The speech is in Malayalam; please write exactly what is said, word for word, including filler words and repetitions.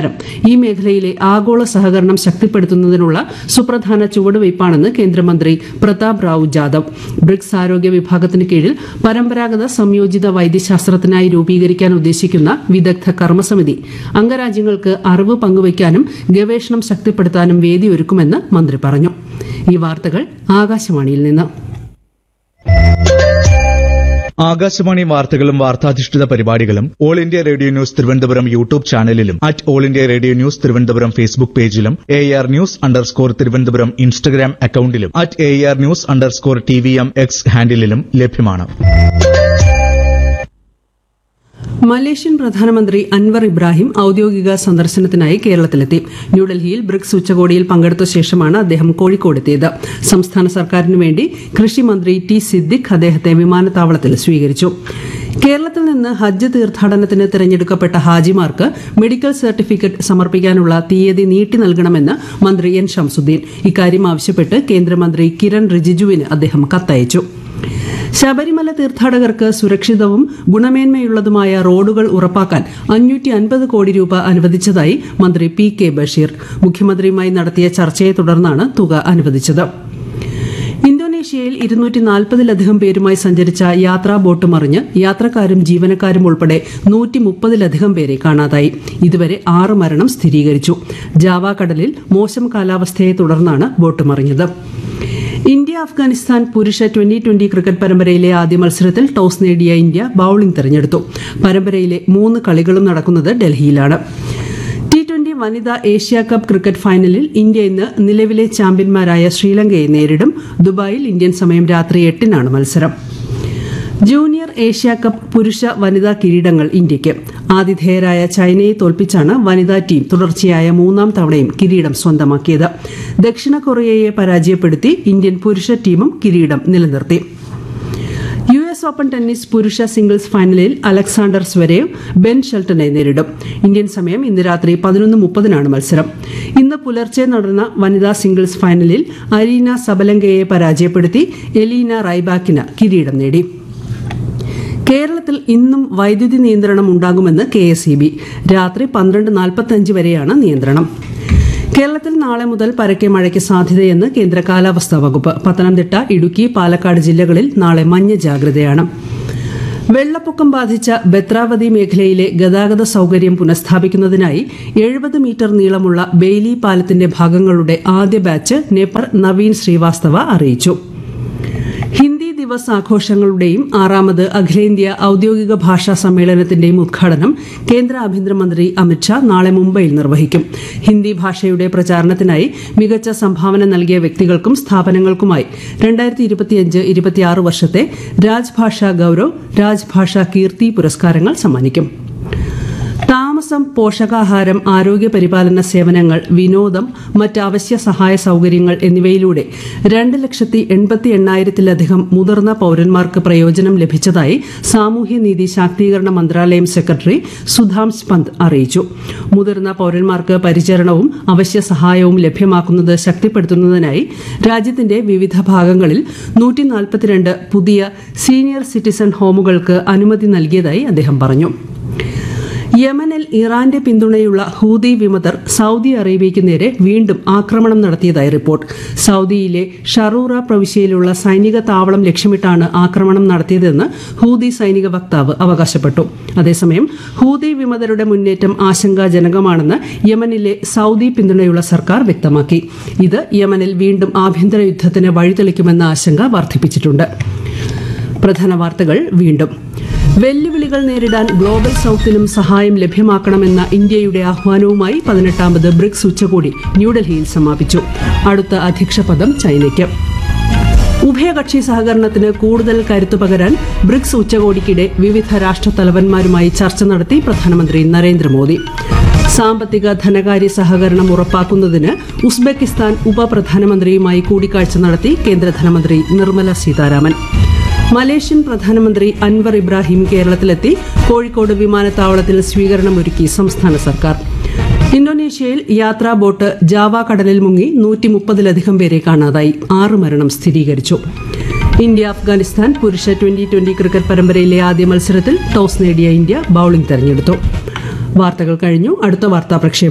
സംസാരം ഈ മേഖലയിലെ ആഗോള സഹകരണം ശക്തിപ്പെടുത്തുന്നതിനുള്ള സുപ്രധാന ചുവടുവയ്പ്പാണെന്ന് കേന്ദ്രമന്ത്രി പ്രതാപ് റാവു ജാദവ്. ബ്രിക്സ് ആരോഗ്യ വിഭാഗത്തിന് കീഴിൽ പരമ്പരാഗത സംയോജിത വൈദ്യശാസ്ത്രത്തിനായി രൂപീകരിക്കാൻ ഉദ്ദേശിക്കുന്ന വിദഗ്ധ കർമ്മസമിതി അംഗരാജ്യങ്ങൾക്ക് അറിവ് പങ്കുവയ്ക്കാനും ഗവേഷണം ശക്തിപ്പെടുത്താനും വേദിയൊരുക്കുമെന്ന് മന്ത്രി പറഞ്ഞു. ഈ വാർത്തകൾ ആകാശവാണിയിൽ നിന്ന്. ആകാശവാണി വാർത്തകളും വാർത്താധിഷ്ഠിത പരിപാടികളും all India radio news Thiruvananthapuram YouTube ചാനലിലും at all India radio news Thiruvananthapuram Facebook പേജിലും A R news underscore Thiruvananthapuram Instagram അക്കൌണ്ടിലും at A R news underscore T V M X ഹാൻഡിലും ലഭ്യമാണ്. മലേഷ്യൻ പ്രധാനമന്ത്രി അൻവർ ഇബ്രാഹിം ഔദ്യോഗിക സന്ദർശനത്തിനായി കേരളത്തിലെത്തി. ന്യൂഡൽഹിയിൽ ബ്രിക്സ് ഉച്ചകോടിയിൽ പങ്കെടുത്ത ശേഷമാണ് അദ്ദേഹം കോഴിക്കോടെത്തിയത്. സംസ്ഥാന സർക്കാരിനു വേണ്ടി കൃഷിമന്ത്രി ടി സിദ്ദിഖ് അദ്ദേഹത്തെ വിമാനത്താവളത്തിൽ സ്വീകരിച്ചു. കേരളത്തിൽ നിന്ന് ഹജ്ജ് തീർത്ഥാടനത്തിന് തിരഞ്ഞെടുക്കപ്പെട്ട ഹാജിമാർക്ക് മെഡിക്കൽ സർട്ടിഫിക്കറ്റ് സമർപ്പിക്കാനുള്ള തീയതി നീട്ടി നൽകണമെന്ന് മന്ത്രി എൻ ഷംസുദ്ദീൻ. ഇക്കാര്യം ആവശ്യപ്പെട്ട് കേന്ദ്രമന്ത്രി കിരൺ റിജിജുവിന് അദ്ദേഹം കത്തയച്ചു. ശബരിമല തീർത്ഥാടകർക്ക് സുരക്ഷിതവും ഗുണമേന്മയുള്ളതുമായ റോഡുകൾ ഉറപ്പാക്കാൻ അഞ്ഞൂറ്റി അൻപത് കോടി രൂപ അനുവദിച്ചതായി മന്ത്രി പി കെ ബഷീർ. മുഖ്യമന്ത്രിയുമായി നടത്തിയ ചർച്ചയെ തുടർന്നാണ് തുക അനുവദിച്ചത്. ഇന്തോനേഷ്യയിൽ ഇരുന്നൂറ്റി നാൽപ്പതിലധികം പേരുമായി സഞ്ചരിച്ച യാത്രാ ബോട്ട് മറിഞ്ഞ് യാത്രക്കാരും ജീവനക്കാരും ഉൾപ്പെടെ നൂറ്റി മുപ്പതിലധികം പേരെ കാണാതായി. ഇതുവരെ ആറ് മരണം സ്ഥിരീകരിച്ചു. ജാവ കടലിൽ മോശം കാലാവസ്ഥയെ തുടർന്നാണ് ബോട്ട് മറിഞ്ഞത്. ഇന്ത്യ അഫ്ഗാനിസ്ഥാൻ പുരുഷ ട്വന്റി ട്വന്റി ക്രിക്കറ്റ് പരമ്പരയിലെ ആദ്യ മത്സരത്തിൽ ടോസ് നേടിയ ഇന്ത്യ ബൌളിംഗ് തെരഞ്ഞെടുത്തു. പരമ്പരയിലെ മൂന്ന് കളികളും നടക്കുന്നത് ഡൽഹിയിലാണ്. ടി ട്വന്റി വനിതാ ഏഷ്യാ കപ്പ് ക്രിക്കറ്റ് ഫൈനലിൽ ഇന്ത്യ ഇന്ന് നിലവിലെ ചാമ്പ്യന്മാരായ ശ്രീലങ്കയെ നേരിടും. ദുബായിൽ ഇന്ത്യൻ സമയം രാത്രി എട്ടിനാണ് മത്സരം. ജൂനിയർ ഏഷ്യാ കപ്പ് പുരുഷ വനിതാ കിരീടങ്ങൾ ഇന്ത്യയ്ക്ക്. ആതിഥേയരായ ചൈനയെ തോൽപ്പിച്ചാണ് വനിതാ ടീം തുടർച്ചയായ മൂന്നാം തവണയും കിരീടം സ്വന്തമാക്കിയത്. ദക്ഷിണ കൊറിയയെ പരാജയപ്പെടുത്തി ഇന്ത്യൻ പുരുഷ ടീമും കിരീടം നിലനിർത്തി. യു എസ് ഓപ്പൺ ടെന്നീസ് പുരുഷ സിംഗിൾസ് ഫൈനലിൽ അലക്സാണ്ടർ സ്വരേവ് ബെൻ ഷെൽട്ടനെ നേരിടും. ഇന്ത്യൻ സമയം ഇന്ന് രാത്രി പതിനൊന്ന് മുപ്പതിനാണ് മത്സരം. ഇന്ന് പുലർച്ചെ നടന്ന വനിതാ സിംഗിൾസ് ഫൈനലിൽ അരീന സബലങ്കയെ പരാജയപ്പെടുത്തി എലീന റൈബാക്കിന് കിരീടം നേടി. കേരളത്തിൽ ഇന്നും വൈദ്യുതി നിയന്ത്രണം ഉണ്ടാകുമെന്ന് കെ എസ് ഇ ബി. രാത്രി പന്ത്രണ്ട് നാൽപ്പത്തഞ്ച് വരെയാണ് നിയന്ത്രണം. കേരളത്തിൽ നാളെ മുതൽ പരക്കെ മഴയ്ക്ക് സാധ്യതയെന്ന് കേന്ദ്ര കാലാവസ്ഥാ വകുപ്പ്. പത്തനംതിട്ട, ഇടുക്കി, പാലക്കാട് ജില്ലകളിൽ നാളെ മഞ്ഞ ജാഗ്രതയാണ്. വെള്ളപ്പൊക്കം ബാധിച്ച ബത്രാവതി മേഖലയിലെ ഗതാഗത സൌകര്യം പുനഃസ്ഥാപിക്കുന്നതിനായി എഴുപത് മീറ്റർ നീളമുള്ള ബെയ്ലി പാലത്തിന്റെ ഭാഗങ്ങളുടെ ആദ്യ ബാച്ച് നേപ്പർ നവീൻ ശ്രീവാസ്തവ അറിയിച്ചു. ഹിന്ദി ദിവസ് ആഘോഷങ്ങളുടെയും ആറാമത് അഖിലേന്ത്യാ ഔദ്യോഗിക ഭാഷാ സമ്മേളനത്തിന്റെയും ഉദ്ഘാടനം കേന്ദ്ര ആഭ്യന്തരമന്ത്രി അമിത്ഷാ നാളെ മുംബൈയിൽ നിർവഹിക്കും. ഹിന്ദി ഭാഷയുടെ പ്രചാരണത്തിനായി മികച്ച സംഭാവന നൽകിയ വ്യക്തികൾക്കും സ്ഥാപനങ്ങൾക്കുമായി രണ്ടായിരത്തി ഇരുപത്തിയഞ്ച് ഇരുപത്തിയാറ് വർഷത്തെ രാജ്ഭാഷാ ഗൌരവ്, രാജ്ഭാഷാ കീർത്തി പുരസ്കാരങ്ങൾ സമ്മാനിക്കും. താമസം, പോഷകാഹാരം, ആരോഗ്യ പരിപാലന സേവനങ്ങൾ, വിനോദം, മറ്റ് അവശ്യ സഹായ സൌകര്യങ്ങൾ എന്നിവയിലൂടെ രണ്ട് ലക്ഷത്തി എൺപത്തി എണ്ണായിരത്തിലധികം മുതിർന്ന പൌരന്മാർക്ക് പ്രയോജനം ലഭിച്ചതായി സാമൂഹ്യനീതി ശാക്തീകരണ മന്ത്രാലയം സെക്രട്ടറി സുധാംശ് പന്ത് അറിയിച്ചു. മുതിർന്ന പൌരന്മാർക്ക് പരിചരണവും അവശ്യ സഹായവും ലഭ്യമാക്കുന്നത് ശക്തിപ്പെടുത്തുന്നതിനായി രാജ്യത്തിന്റെ വിവിധ ഭാഗങ്ങളിൽ നൂറ്റി നാൽപ്പത്തിരണ്ട് പുതിയ സീനിയർ സിറ്റിസൺ ഹോമുകൾക്ക് അനുമതി നൽകിയതായി അദ്ദേഹം പറഞ്ഞു. യമനിൽ ഇറാന്റെ പിന്തുണയുള്ള ഹൂതി വിമതർ സൌദി അറേബ്യയ്ക്ക് നേരെ വീണ്ടും ആക്രമണം നടത്തിയതായി റിപ്പോർട്ട്. സൌദിയിലെ ഷറൂറ പ്രവിശ്യയിലുള്ള സൈനിക താവളം ലക്ഷ്യമിട്ടാണ് ആക്രമണം നടത്തിയതെന്ന് ഹൂതി സൈനിക വക്താവ് അവകാശപ്പെട്ടു. അതേസമയം ഹൂതി വിമതരുടെ മുന്നേറ്റം ആശങ്കാജനകമാണെന്ന് യമനിലെ സൌദി പിന്തുണയുള്ള സർക്കാർ വ്യക്തമാക്കി. ഇത് യമനിൽ വീണ്ടും ആഭ്യന്തര യുദ്ധത്തിന് വഴിതെളിക്കുമെന്ന ആശങ്ക വർദ്ധിപ്പിച്ചിട്ടുണ്ട്. പ്രധാന വാർത്തകൾ വീണ്ടും. വെല്ലുവിളികൾ നേരിടാൻ ഗ്ലോബൽ സൌത്തിനും സഹായം ലഭ്യമാക്കണമെന്ന ഇന്ത്യയുടെ ആഹ്വാനവുമായി പതിനെട്ടാമത് ബ്രിക്സ് ഉച്ചകോടി ന്യൂഡൽഹിയിൽ സമാപിച്ചു. അടുത്ത അധ്യക്ഷപദം ചൈനയ്ക്ക്. ഉഭയകക്ഷി സഹകരണത്തിന് കൂടുതൽ കരുത്തു പകരാൻ ബ്രിക്സ് ഉച്ചകോടിക്കിടെ വിവിധ രാഷ്ട്രത്തലവന്മാരുമായി ചർച്ച നടത്തി പ്രധാനമന്ത്രി നരേന്ദ്രമോദി. സാമ്പത്തിക ധനകാര്യ സഹകരണം ഉറപ്പാക്കുന്നതിന് ഉസ്ബെക്കിസ്ഥാൻ ഉപപ്രധാനമന്ത്രിയുമായി കൂടിക്കാഴ്ച നടത്തി കേന്ദ്ര ധനമന്ത്രി നിർമ്മല സീതാരാമൻ. മലേഷ്യൻ പ്രധാനമന്ത്രി അൻവർ ഇബ്രാഹിം കേരളത്തിലെത്തി. കോഴിക്കോട് വിമാനത്താവളത്തിൽ സ്വീകരണമൊരുക്കി സംസ്ഥാന സർക്കാർ. ഇന്തോനേഷ്യയിൽ യാത്രാ ബോട്ട് ജാവ കടലിൽ മുങ്ങി നൂറ്റി മുപ്പതിലധികം പേരെ കാണാതായി. ആറ് മരണം സ്ഥിരീകരിച്ചു. ഇന്ത്യ അഫ്ഗാനിസ്ഥാൻ പുരുഷ ട്വന്റി ട്വന്റി ക്രിക്കറ്റ് പരമ്പരയിലെ ആദ്യ മത്സരത്തിൽ ടോസ് നേടിയ ഇന്ത്യ ബൌളിംഗ് തെരഞ്ഞെടുത്തു. വാർത്തകൾ കഴിഞ്ഞു. അടുത്ത വാർത്താ പ്രക്ഷേപണം